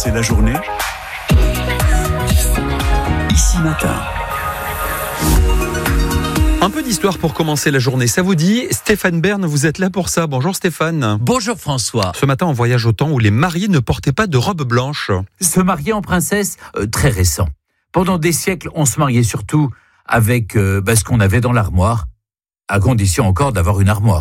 commencer la journée Ici Matin. Un peu d'histoire pour commencer la journée, ça vous dit? Stéphane Bern, vous êtes là pour ça. Bonjour Stéphane. Bonjour François. Ce matin, on voyage au temps où les mariés ne portaient pas de robe blanche. Se marier en princesse, très récent. Pendant des siècles, on se mariait surtout avec ce qu'on avait dans l'armoire, à condition encore d'avoir une armoire.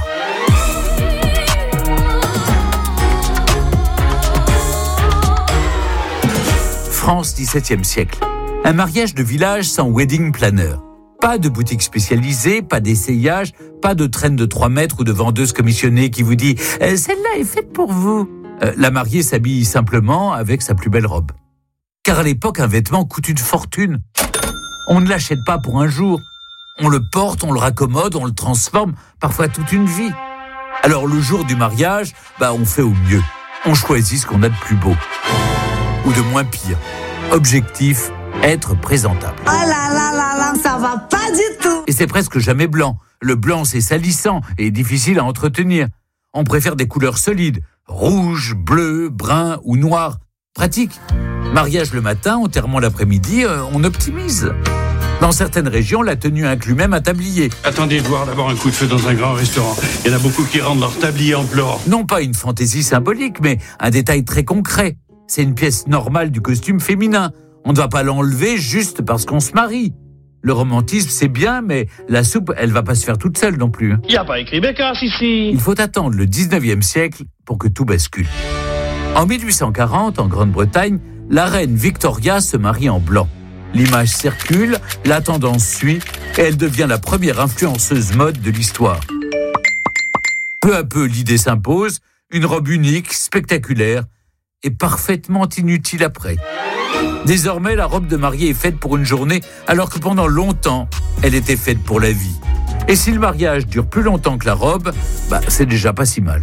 France, XVIIe siècle. Un mariage de village sans wedding planner. Pas de boutique spécialisée, pas d'essayage, pas de traîne de 3 mètres ou de vendeuse commissionnée qui vous dit « Celle-là est faite pour vous ». La mariée s'habille simplement avec sa plus belle robe. Car à l'époque, un vêtement coûte une fortune. On ne l'achète pas pour un jour. On le porte, on le raccommode, on le transforme, parfois toute une vie. Alors le jour du mariage, on fait au mieux. On choisit ce qu'on a de plus beau. Ou de moins pire. Objectif, être présentable. Oh là là là là, ça va pas du tout. Et c'est presque jamais blanc. Le blanc, c'est salissant et difficile à entretenir. On préfère des couleurs solides. Rouge, bleu, brun ou noir. Pratique. Mariage le matin, enterrement l'après-midi, on optimise. Dans certaines régions, la tenue inclut même un tablier. Attendez de voir d'abord un coup de feu dans un grand restaurant. Il y en a beaucoup qui rendent leur tablier en pleurant. Non pas une fantaisie symbolique, mais un détail très concret. C'est une pièce normale du costume féminin. On ne va pas l'enlever juste parce qu'on se marie. Le romantisme, c'est bien, mais la soupe, elle va pas se faire toute seule non plus. Il n'y a pas écrit Bécasse ici. Il faut attendre le 19e siècle pour que tout bascule. En 1840, en Grande-Bretagne, la reine Victoria se marie en blanc. L'image circule, la tendance suit, et elle devient la première influenceuse mode de l'histoire. Peu à peu, l'idée s'impose, une robe unique, spectaculaire, et parfaitement inutile après. Désormais, la robe de mariée est faite pour une journée, alors que pendant longtemps, elle était faite pour la vie. Et si le mariage dure plus longtemps que la robe, c'est déjà pas si mal.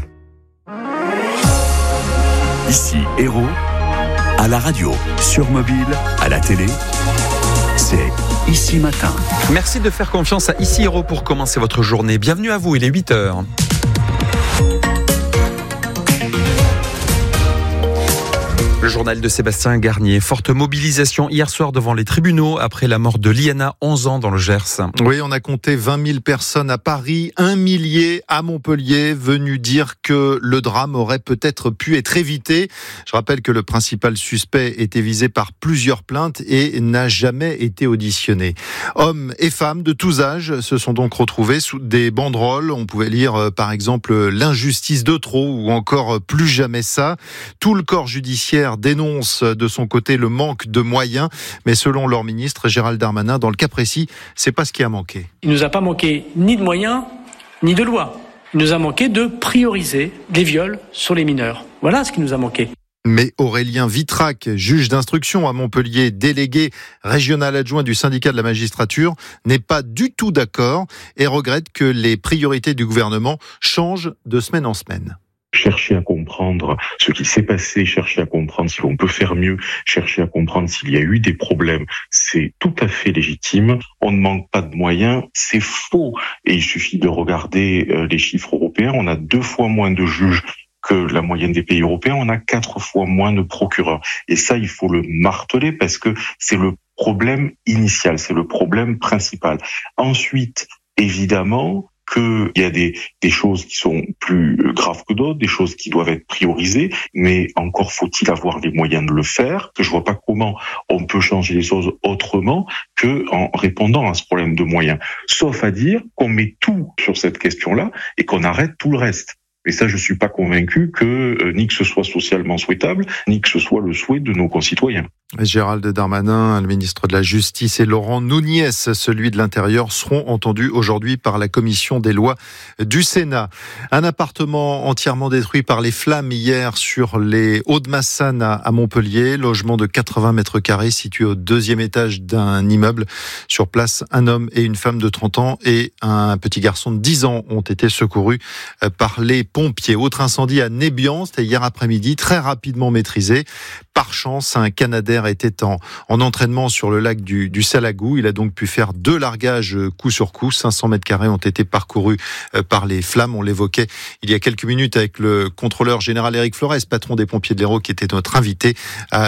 Ici Héros, à la radio, sur mobile, à la télé, c'est Ici Matin. Merci de faire confiance à Ici Héros pour commencer votre journée. Bienvenue à vous, il est 8h. Le journal de Sébastien Garnier. Forte mobilisation hier soir devant les tribunaux après la mort de Liana, 11 ans, dans le Gers. Oui, on a compté 20 000 personnes à Paris, 1 millier à Montpellier, venus dire que le drame aurait peut-être pu être évité. Je rappelle que le principal suspect était visé par plusieurs plaintes et n'a jamais été auditionné. Hommes et femmes de tous âges se sont donc retrouvés sous des banderoles. On pouvait lire par exemple « L'injustice de trop » ou encore « Plus jamais ça ». Tout le corps judiciaire dénonce de son côté le manque de moyens, mais selon leur ministre Gérald Darmanin, dans le cas précis, c'est pas ce qui a manqué. Il nous a pas manqué ni de moyens, ni de loi. Il nous a manqué de prioriser les viols sur les mineurs. Voilà ce qui nous a manqué. Mais Aurélien Vitrac, juge d'instruction à Montpellier, délégué régional adjoint du syndicat de la magistrature, n'est pas du tout d'accord et regrette que les priorités du gouvernement changent de semaine en semaine. Chercher à comprendre ce qui s'est passé, chercher à comprendre si on peut faire mieux, chercher à comprendre s'il y a eu des problèmes, c'est tout à fait légitime. On ne manque pas de moyens, c'est faux. Et il suffit de regarder les chiffres européens. On a 2 fois moins de juges que la moyenne des pays européens. On a 4 fois moins de procureurs. Et ça, il faut le marteler parce que c'est le problème initial, c'est le problème principal. Ensuite, évidemment, qu'il y a des choses qui sont plus graves que d'autres, des choses qui doivent être priorisées, mais encore faut-il avoir les moyens de le faire. Je vois pas comment on peut changer les choses autrement que en répondant à ce problème de moyens. Sauf à dire qu'on met tout sur cette question-là et qu'on arrête tout le reste. Mais ça, je suis pas convaincu que ni que ce soit socialement souhaitable, ni que ce soit le souhait de nos concitoyens. Gérald Darmanin, le ministre de la Justice, et Laurent Nunez, celui de l'Intérieur, seront entendus aujourd'hui par la commission des lois du Sénat. Un appartement entièrement détruit par les flammes hier sur les Hauts-de-Massanes à Montpellier. Logement de 80 mètres carrés situé au 2e étage d'un immeuble. Sur place, un homme et une femme de 30 ans et un petit garçon de 10 ans ont été secourus par les pompiers. Autre incendie à Nébian, c'était hier après-midi, très rapidement maîtrisé. Par chance, un Canadair était en entraînement sur le lac du Salagou. Il a donc pu faire 2 largages coup sur coup. 500 mètres carrés ont été parcourus par les flammes. On l'évoquait il y a quelques minutes avec le contrôleur général Éric Flores, patron des pompiers de l'Hérault, qui était notre invité à